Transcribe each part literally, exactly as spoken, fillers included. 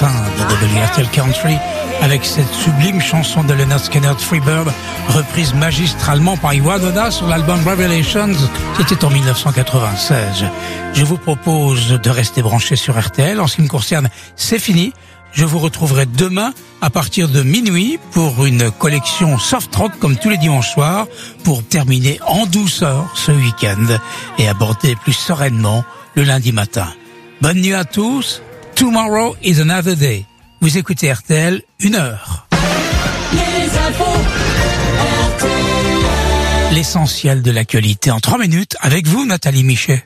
fin de W R T L Country avec cette sublime chanson de Leonard Skinner, Freebird, reprise magistralement par Iwan Oda sur l'album Revelations, c'était en dix-neuf cent quatre-vingt-seize. Je vous propose de rester branchés sur R T L. En ce qui me concerne, c'est fini. Je vous retrouverai demain à partir de minuit pour une collection soft rock comme tous les dimanches soirs pour terminer en douceur ce week-end et aborder plus sereinement le lundi matin. Bonne nuit à tous. Tomorrow is another day. Vous écoutez R T L, une heure. Les infos R T L. L'essentiel de l'actualité en trois minutes avec vous, Nathalie Michet.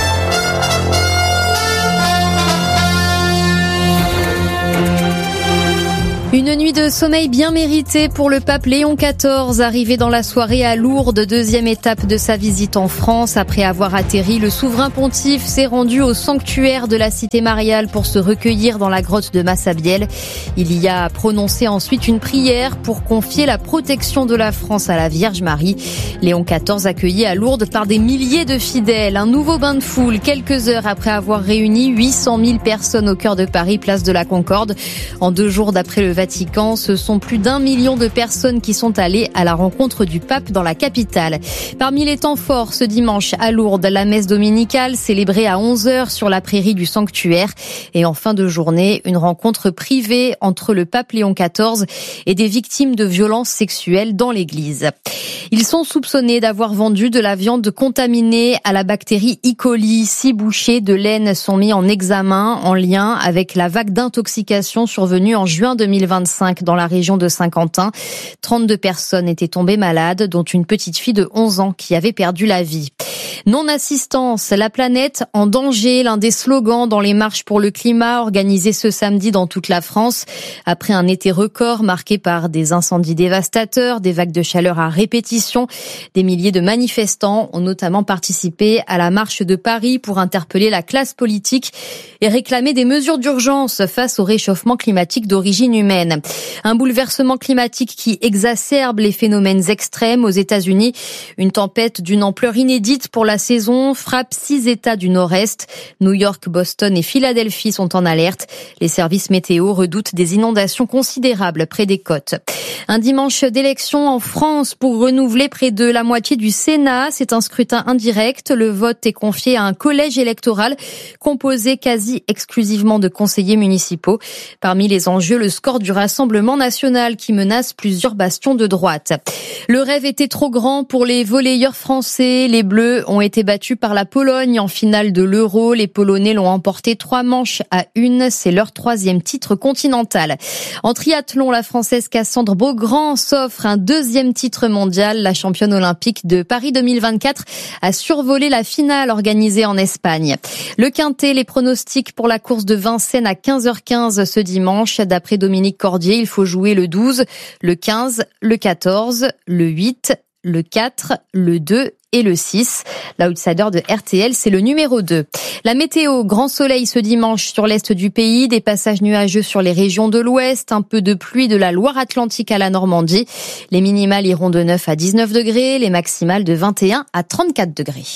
Une nuit de sommeil bien méritée pour le pape Léon quatorze, arrivé dans la soirée à Lourdes, deuxième étape de sa visite en France. Après avoir atterri, le souverain pontife s'est rendu au sanctuaire de la cité mariale pour se recueillir dans la grotte de Massabielle. Il y a prononcé ensuite une prière pour confier la protection de la France à la Vierge Marie. Léon quatorze accueilli à Lourdes par des milliers de fidèles. Un nouveau bain de foule quelques heures après avoir réuni huit cent mille personnes au cœur de Paris, place de la Concorde. En deux jours d'après le Vatican, ce sont plus d'un million de personnes qui sont allées à la rencontre du pape dans la capitale. Parmi les temps forts, ce dimanche à Lourdes, la messe dominicale célébrée à onze heures sur la prairie du sanctuaire. Et en fin de journée, une rencontre privée entre le pape Léon quatorze et des victimes de violences sexuelles dans l'église. Ils sont soupçonnés d'avoir vendu de la viande contaminée à la bactérie E. coli. Six bouchers de laine sont mis en examen en lien avec la vague d'intoxication survenue en juin deux mille vingt-cinq dans la région de Saint-Quentin. trente-deux personnes étaient tombées malades, dont une petite fille de onze ans qui avait perdu la vie. Non-assistance, la planète en danger, l'un des slogans dans les marches pour le climat organisées ce samedi dans toute la France. Après un été record marqué par des incendies dévastateurs, des vagues de chaleur à répétition, des milliers de manifestants ont notamment participé à la marche de Paris pour interpeller la classe politique et réclamer des mesures d'urgence face au réchauffement climatique d'origine humaine. Un bouleversement climatique qui exacerbe les phénomènes extrêmes aux États-Unis. Une tempête d'une ampleur inédite pour la saison frappe six États du Nord-Est. New York, Boston et Philadelphie sont en alerte. Les services météo redoutent des inondations considérables près des côtes. Un dimanche d'élection en France pour renouveler près de la moitié du Sénat. C'est un scrutin indirect. Le vote est confié à un collège électoral composé quasi exclusivement de conseillers municipaux. Parmi les enjeux, le score du Rassemblement national qui menace plusieurs bastions de droite. Le rêve était trop grand pour les volleyeurs français. Les Bleus ont été battus par la Pologne en finale de l'Euro. Les Polonais l'ont emporté trois manches à une. C'est leur troisième titre continental. En triathlon, la Française Cassandre Beaugrand s'offre un deuxième titre mondial. La championne olympique de Paris deux mille vingt-quatre a survolé la finale organisée en Espagne. Le quintet, les pronostics pour la course de Vincennes à quinze heures quinze ce dimanche. D'après Dominique Cordier, il faut jouer le douze, le quinze, le quatorze, le huit, le quatre, le deux et le six. L'outsider de R T L, c'est le numéro deux. La météo, grand soleil ce dimanche sur l'est du pays, des passages nuageux sur les régions de l'ouest, un peu de pluie de la Loire-Atlantique à la Normandie. Les minimales iront de neuf à dix-neuf degrés, les maximales de vingt et un à trente-quatre degrés.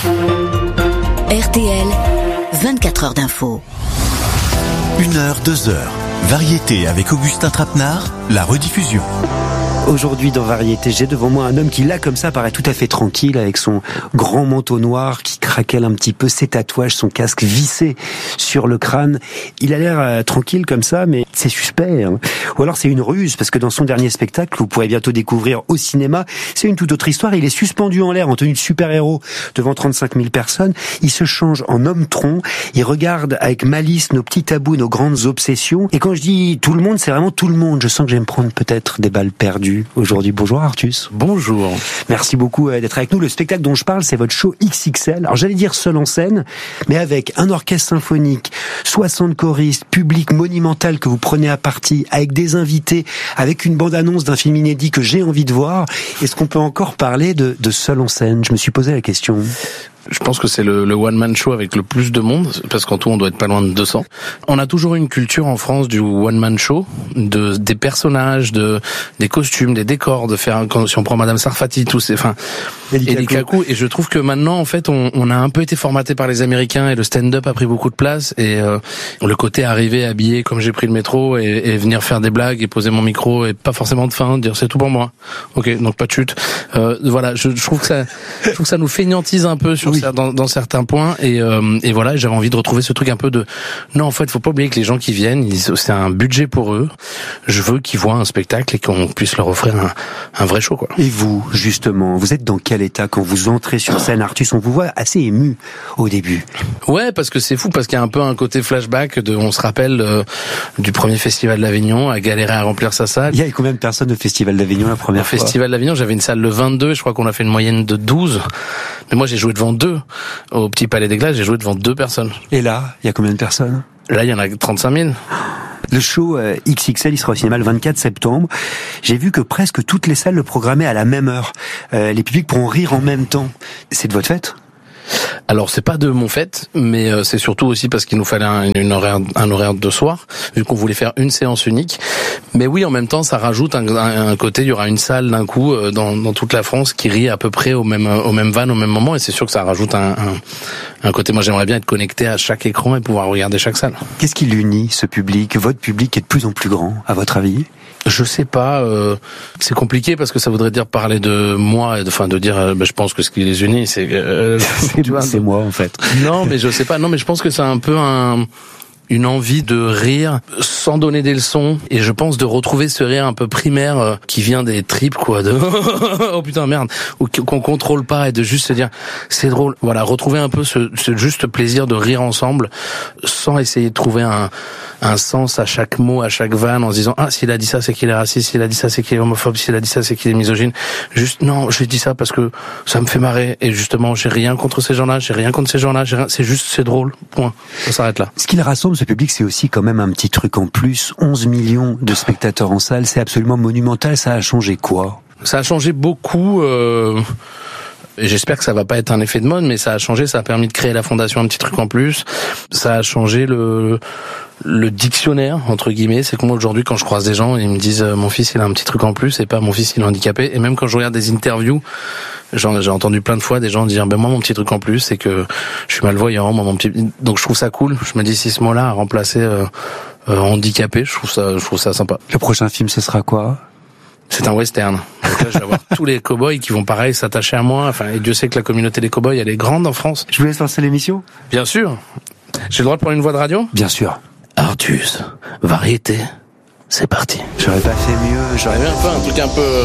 R T L, vingt-quatre heures d'info. Une heure, deux heures. Variété avec Augustin Trapenard, la rediffusion. Aujourd'hui dans Variété, j'ai devant moi un homme qui là comme ça paraît tout à fait tranquille avec son grand manteau noir qui craquelle un petit peu, ses tatouages, son casque vissé sur le crâne. Il a l'air euh, tranquille comme ça, mais c'est suspect. Hein. Ou alors c'est une ruse, parce que dans son dernier spectacle, vous pourrez bientôt découvrir au cinéma, c'est une toute autre histoire. Il est suspendu en l'air en tenue de super-héros devant trente-cinq mille personnes. Il se change en homme-tronc. Il regarde avec malice nos petits tabous, nos grandes obsessions. Et quand je dis tout le monde, c'est vraiment tout le monde. Je sens que je vais me prendre peut-être des balles perdues aujourd'hui. Bonjour Artus. Bonjour. Merci beaucoup d'être avec nous. Le spectacle dont je parle, c'est votre show X X L. Alors j'allais dire seul en scène, mais avec un orchestre symphonique, soixante choristes, public monumental que vous prenez à partie, avec des invités, avec une bande-annonce d'un film inédit que j'ai envie de voir. Est-ce qu'on peut encore parler de, de seul en scène ? Je me suis posé la question. Je pense que c'est le, le one-man show avec le plus de monde, parce qu'en tout, on doit être pas loin de deux cents. On a toujours une culture en France du one-man show, de des personnages, de des costumes, des décors, de faire, quand, si on prend Madame Sarfati, tous ces, enfin, et les cacous. Et je trouve que maintenant, en fait, on, on a un peu été formaté par les Américains et le stand-up a pris beaucoup de place. Et euh, le côté arriver habillé comme j'ai pris le métro et, et venir faire des blagues et poser mon micro et pas forcément de fin, dire c'est tout pour moi. Ok, donc pas de chute. Euh, voilà, je, je trouve que ça, je trouve que ça nous fainéantise un peu sur oui. ça, dans, dans certains points. Et, euh, et voilà, j'avais envie de retrouver ce truc un peu de non, en fait, faut pas oublier que les gens qui viennent, ils, c'est un budget pour eux. Je veux qu'ils voient un spectacle et qu'on puisse leur offrir un, un vrai show, quoi. Et vous, justement, vous êtes dans quel état quand vous entrez sur scène, Artus? On vous voit assez ému au début. Ouais, parce que c'est fou, parce qu'il y a un peu un côté flashback de, on se rappelle euh, du premier festival d'Avignon, à galérer à remplir sa salle. Il y a combien de personnes au festival d'Avignon la première au fois? Au festival d'Avignon, j'avais une salle de vingt-deux, je crois qu'on a fait une moyenne de douze. Mais moi, j'ai joué devant deux. Au Petit Palais des Glaces, j'ai joué devant deux personnes. Et là, il y a combien de personnes? Là, il y en a trente-cinq mille. Le show euh, X X L, il sera au cinéma le vingt-quatre septembre. J'ai vu que presque toutes les salles le programmaient à la même heure. Euh, les publics pourront rire en même temps. C'est de votre fait? Alors c'est pas de mon fait, mais euh, c'est surtout aussi parce qu'il nous fallait un, une horaire, un horaire de soir, vu qu'on voulait faire une séance unique. Mais oui, en même temps, ça rajoute un, un, un côté. Il y aura une salle d'un coup euh, dans, dans toute la France qui rit à peu près au même, au même van, au même moment, et c'est sûr que ça rajoute un, un, un côté. Moi, j'aimerais bien être connecté à chaque écran et pouvoir regarder chaque salle. Qu'est-ce qui l'unit, ce public, votre public est de plus en plus grand, à votre avis? Je sais pas, euh, c'est compliqué parce que ça voudrait dire parler de moi, et de, enfin de dire, euh, bah, je pense que ce qui les unit, c'est, euh, c'est, tu vois, c'est moi en fait. Non, mais je sais pas. Non, mais je pense que c'est un peu un. une envie de rire sans donner des leçons, et je pense de retrouver ce rire un peu primaire euh, qui vient des tripes, quoi, de oh putain merde, ou qu'on contrôle pas, et de juste se dire c'est drôle. Voilà, retrouver un peu ce, ce juste plaisir de rire ensemble sans essayer de trouver un un sens à chaque mot, à chaque vanne, en se disant ah, s'il a dit ça c'est qu'il est raciste, s'il a dit ça c'est qu'il est homophobe, s'il a dit ça c'est qu'il est misogyne. Juste non, je dis ça parce que ça me fait marrer, et justement j'ai rien contre ces gens-là, j'ai rien contre ces gens-là, j'ai rien, c'est juste c'est drôle. Point. Ça s'arrête là. Ce qui le rassemble, ce public, c'est aussi quand même un petit truc en plus. onze millions de spectateurs en salle, c'est absolument monumental. Ça a changé quoi? Ça a changé beaucoup. Euh... Et j'espère que ça va pas être un effet de mode, mais ça a changé. Ça a permis de créer la fondation Un Petit Truc en Plus. Ça a changé le le dictionnaire, entre guillemets. C'est que moi, aujourd'hui, quand je croise des gens, ils me disent euh, mon fils il a un petit truc en plus, et pas mon fils il est handicapé. Et même quand je regarde des interviews, j'en, j'ai entendu plein de fois des gens dire ben moi mon petit truc en plus c'est que je suis malvoyant, moi mon petit. Donc je trouve ça cool. Je me dis si ce mot-là a remplacé euh, euh, handicapé, je trouve ça je trouve ça sympa. Le prochain film, ce sera quoi? C'est un western. Donc là, je vais avoir tous les cow-boys qui vont pareil s'attacher à moi. Enfin, et Dieu sait que la communauté des cow-boys, elle est grande en France. Je vous laisse lancer l'émission? Bien sûr. J'ai le droit de prendre une voix de radio? Bien sûr. Artus, variété, c'est parti. J'aurais pas fait mieux. J'aurais bien fait un truc un peu.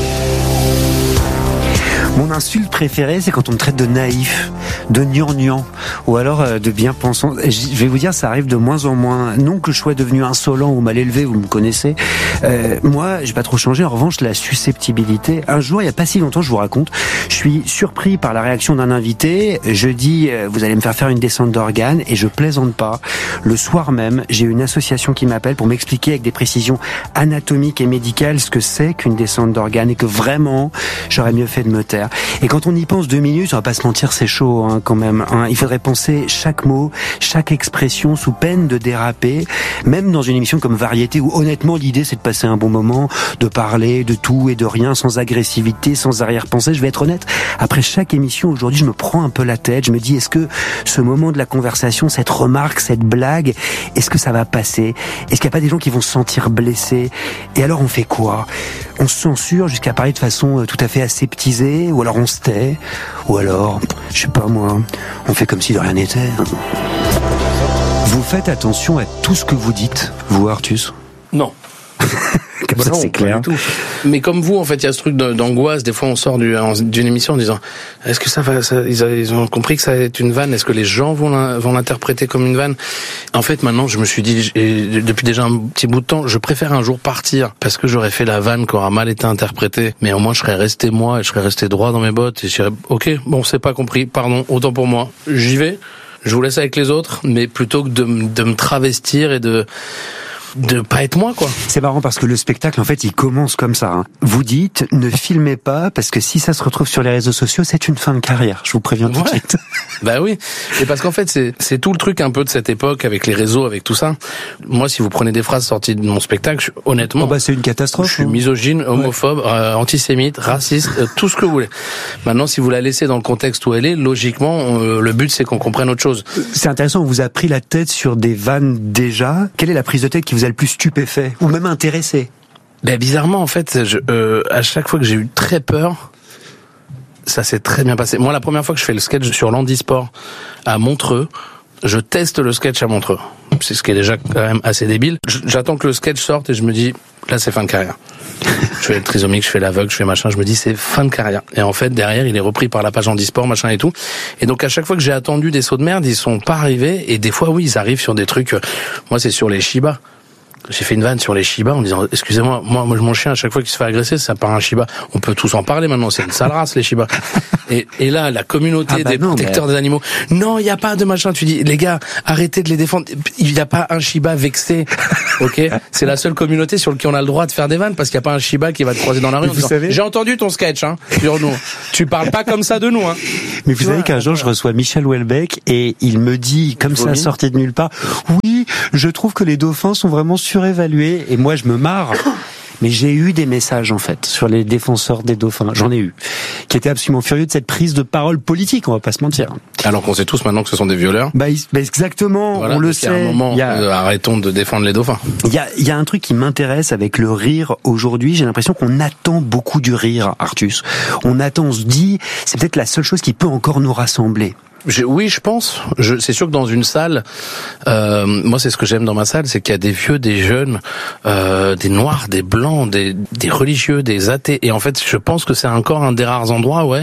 Mon insulte préférée, c'est quand on me traite de naïf, de gnangnan, ou alors euh, de bien pensant. Je vais vous dire, ça arrive de moins en moins. Non que je sois devenu insolent ou mal élevé, vous me connaissez. Euh, moi, j'ai pas trop changé. En revanche, la susceptibilité. Un jour, il y a pas si longtemps, je vous raconte, je suis surpris par la réaction d'un invité. Je dis, euh, vous allez me faire faire une descente d'organes, et je plaisante pas. Le soir même, j'ai une association qui m'appelle pour m'expliquer avec des précisions anatomiques et médicales ce que c'est qu'une descente d'organes, et que vraiment, j'aurais mieux fait de me taire. Et quand on y pense deux minutes, on va pas se mentir, c'est chaud hein, quand même. Hein. Il faudrait penser chaque mot, chaque expression sous peine de déraper, même dans une émission comme Variété où honnêtement l'idée c'est de passer un bon moment, de parler de tout et de rien, sans agressivité, sans arrière-pensée. Je vais être honnête, après chaque émission aujourd'hui, je me prends un peu la tête, je me dis est-ce que ce moment de la conversation, cette remarque, cette blague, est-ce que ça va passer? Est-ce qu'il n'y a pas des gens qui vont se sentir blessés? Et alors on fait quoi? On se censure jusqu'à parler de façon tout à fait aseptisée, ou alors on se tait, ou alors, je sais pas moi, on fait comme si de rien n'était. Vous faites attention à tout ce que vous dites, vous Artus? Non. Comme bah ça, non, c'est clair. Tout. Mais comme vous, en fait, il y a ce truc d'angoisse. Des fois, on sort du, d'une émission en disant est-ce que ça va, ça, ils, a, ils ont compris que ça va être une vanne? Est-ce que les gens vont, la, vont l'interpréter comme une vanne? En fait, maintenant, je me suis dit, et depuis déjà un petit bout de temps, je préfère un jour partir parce que j'aurais fait la vanne qui aura mal été interprétée. Mais au moins, je serais resté moi et je serais resté droit dans mes bottes. Et je dirais, ok, bon, c'est pas compris, pardon, autant pour moi. J'y vais. Je vous laisse avec les autres, mais plutôt que de, de me travestir et de de pas être moi, quoi. C'est marrant parce que le spectacle, en fait, il commence comme ça. Hein. Vous dites, ne filmez pas, parce que si ça se retrouve sur les réseaux sociaux, c'est une fin de carrière. Je vous préviens tout ouais. de suite. Bah oui. Et parce qu'en fait, c'est, c'est tout le truc un peu de cette époque, avec les réseaux, avec tout ça. Moi, si vous prenez des phrases sorties de mon spectacle, je, honnêtement... Oh bah c'est une catastrophe. Je suis hein. misogyne, homophobe, ouais. euh, antisémite, raciste, euh, tout ce que vous voulez. Maintenant, si vous la laissez dans le contexte où elle est, logiquement, euh, le but, c'est qu'on comprenne autre chose. C'est intéressant, on vous a pris la tête sur des vannes déjà. Quelle est la prise de tête qui vous a le plus stupéfait ou même intéressé? Ben bizarrement, en fait, je, euh, à chaque fois que j'ai eu très peur, ça s'est très bien passé. Moi, la première fois que je fais le sketch sur l'handisport à Montreux, je teste le sketch à Montreux. C'est ce qui est déjà quand même assez débile. J'attends que le sketch sorte et je me dis, là, c'est fin de carrière. Je fais le trisomique, je fais l'aveugle, je fais machin, je me dis c'est fin de carrière. Et en fait, derrière, il est repris par la page handisport, machin et tout. Et donc, à chaque fois que j'ai attendu des sauts de merde, ils sont pas arrivés. Et des fois, oui, ils arrivent sur des trucs, moi, c'est sur les Shiba. J'ai fait une vanne sur les Shiba en disant, excusez-moi, moi, moi, mon chien, à chaque fois qu'il se fait agresser, ça part un Shiba. On peut tous en parler maintenant, c'est une sale race, les Shiba. Et, et là, la communauté ah bah des non, protecteurs mais... des animaux, non, il n'y a pas de machin. Tu dis, les gars, arrêtez de les défendre. Il n'y a pas un Shiba vexé. Ok? C'est la seule communauté sur laquelle on a le droit de faire des vannes parce qu'il n'y a pas un Shiba qui va te croiser dans la rue. En disant, savez... j'ai entendu ton sketch, hein, sur nous. Tu parles pas comme ça de nous, hein. Mais vous tu savez vois, qu'un jour, je reçois Michel Houellebecq et il me dit, comme ça, sorti de nulle part, oui, je trouve que les dauphins sont vraiment surévalués. Et moi, je me marre. Mais j'ai eu des messages, en fait, sur les défenseurs des dauphins. J'en ai eu. Qui étaient absolument furieux de cette prise de parole politique, on va pas se mentir. Alors qu'on sait tous maintenant que ce sont des violeurs. Bah, bah exactement, voilà, on le sait. Il y a un moment, y a... Euh, arrêtons de défendre les dauphins. Il y a, il y a un truc qui m'intéresse avec le rire aujourd'hui. J'ai l'impression qu'on attend beaucoup du rire, Artus. On attend, on se dit, c'est peut-être la seule chose qui peut encore nous rassembler. Je, oui, je pense. Je, c'est sûr que dans une salle, euh, moi, c'est ce que j'aime dans ma salle, c'est qu'il y a des vieux, des jeunes, euh, des noirs, des blancs, des, des religieux, des athées. Et en fait, je pense que c'est encore un des rares endroits, ouais,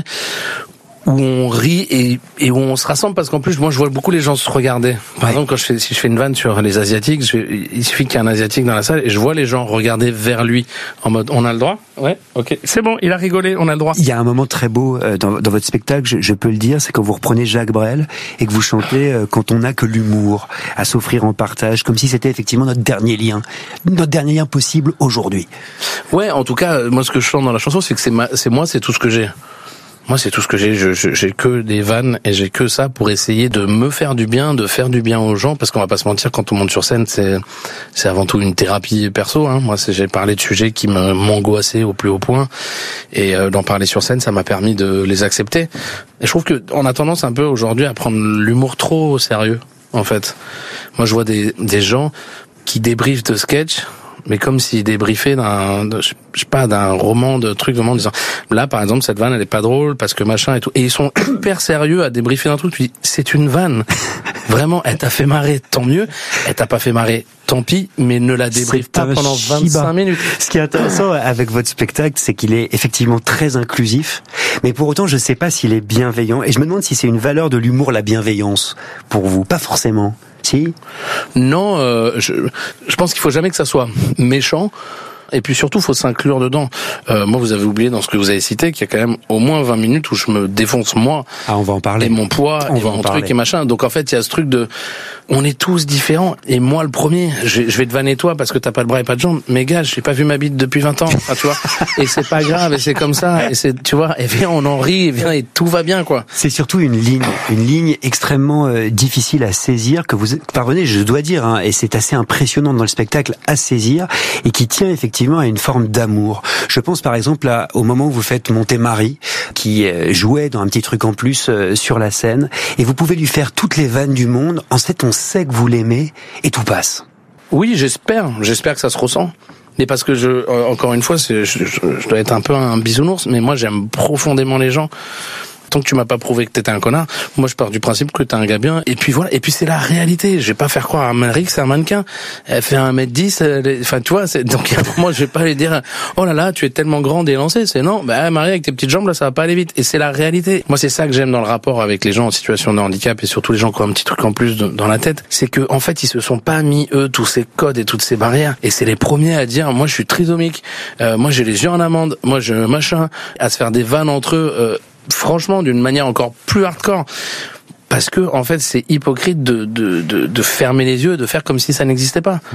où on rit et, et où on se rassemble, parce qu'en plus, moi, je vois beaucoup les gens se regarder. Par ouais. exemple, quand je fais, si je fais une vanne sur les Asiatiques, je, il suffit qu'il y ait un Asiatique dans la salle et je vois les gens regarder vers lui en mode, on a le droit? Ouais, ok. C'est bon, il a rigolé, on a le droit. Il y a un moment très beau euh, dans, dans votre spectacle, je, je peux le dire, c'est quand vous reprenez Jacques Brel et que vous chantez euh, quand on n'a que l'humour à s'offrir en partage, comme si c'était effectivement notre dernier lien, notre dernier lien possible aujourd'hui. Ouais, en tout cas, moi, ce que je chante dans la chanson, c'est que c'est, ma, c'est moi, c'est tout ce que j'ai. Moi, c'est tout ce que j'ai. Je, je, j'ai que des vannes et j'ai que ça pour essayer de me faire du bien, de faire du bien aux gens, parce qu'on va pas se mentir, quand on monte sur scène, c'est c'est avant tout une thérapie perso. Hein. Moi, c'est, j'ai parlé de sujets qui me, m'angoissaient au plus haut point, et euh, d'en parler sur scène, ça m'a permis de les accepter. Et je trouve que on a tendance un peu aujourd'hui à prendre l'humour trop au sérieux, en fait. Moi, je vois des des gens qui débriefent de sketch, mais comme s'ils débriefaient d'un, de, je sais pas, d'un roman, de trucs, vraiment en disant, là, par exemple, cette vanne, elle est pas drôle, parce que machin et tout. Et ils sont hyper sérieux à débriefer d'un truc. Tu dis, c'est une vanne. Vraiment, elle t'a fait marrer, tant mieux. Elle t'a pas fait marrer, tant pis, mais ne la débriefe pas pendant vingt-cinq minutes. Ce qui est intéressant avec votre spectacle, c'est qu'il est effectivement très inclusif, mais pour autant, je sais pas s'il est bienveillant. Et je me demande si c'est une valeur de l'humour, la bienveillance, pour vous. Pas forcément. Si? Non, euh, je, je pense qu'il faut jamais que ça soit méchant. Et puis surtout, faut s'inclure dedans. Euh, moi, vous avez oublié dans ce que vous avez cité qu'il y a quand même au moins vingt minutes où je me défonce moi. Ah, on va en parler. Et mon poids, on et va mon en truc parler. et machin. Donc en fait, il y a ce truc de, on est tous différents. Et moi, le premier, je, je vais te vanner toi parce que t'as pas de bras et pas de jambes. Mais gars, j'ai pas vu ma bite depuis vingt ans. Enfin, tu vois. Et c'est pas grave. Et c'est comme ça. Et c'est, tu vois. Et viens, on en rit. Et viens, et tout va bien, quoi. C'est surtout une ligne, une ligne extrêmement euh, difficile à saisir que vous parvenez, je dois dire, hein, et c'est assez impressionnant dans le spectacle à saisir et qui tient effectivement à une forme d'amour. Je pense par exemple à, au moment où vous faites monter Marie, qui euh, jouait dans un petit truc en plus euh, sur la scène, et vous pouvez lui faire toutes les vannes du monde. En fait, on sait que vous l'aimez et tout passe. Oui, j'espère. J'espère que ça se ressent. Mais parce que je, euh, encore une fois, c'est, je, je, je dois être un peu un bisounours, mais moi j'aime profondément les gens. Tant que tu m'as pas prouvé que t'étais un connard, moi je pars du principe que t'es un gars bien. Et puis voilà. Et puis c'est la réalité. Je vais pas faire croire à Marie que c'est un mannequin. Elle fait un mètre dix. Enfin, tu vois. C'est, donc à un moment, je vais pas lui dire, oh là là, tu es tellement grande et élancée. C'est non. Bah Marie, avec tes petites jambes là, ça va pas aller vite. Et c'est la réalité. Moi, c'est ça que j'aime dans le rapport avec les gens en situation de handicap et surtout les gens qui ont un petit truc en plus de, dans la tête. C'est que en fait, ils se sont pas mis eux tous ces codes et toutes ces barrières. Et c'est les premiers à dire, moi, je suis trisomique. Euh, moi, j'ai les yeux en amande. Moi, je machin. À se faire des vannes entre eux. Euh, franchement, d'une manière encore plus hardcore. Parce que, en fait, c'est hypocrite de, de, de, de fermer les yeux, de faire comme si ça n'existait pas. Mmh.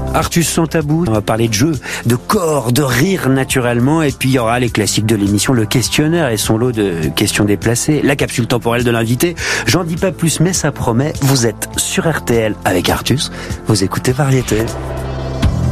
Artus sans tabou, on va parler de jeu, de corps, de rire naturellement, et puis il y aura les classiques de l'émission, le questionnaire et son lot de questions déplacées, la capsule temporelle de l'invité. J'en dis pas plus, mais ça promet. Vous êtes sur R T L avec Artus, vous écoutez Variété.